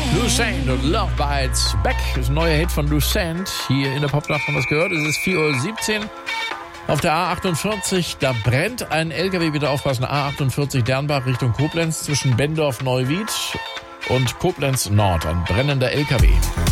Lucent und Love Bites Back ist ein neuer Hit von Lucent. Hier in der Popnacht haben wir es gehört. Es ist 4:17 Uhr. Auf der A48, da brennt ein LKW, bitte aufpassen, A48 Dernbach Richtung Koblenz zwischen Bendorf Neuwied und Koblenz Nord. Ein brennender LKW.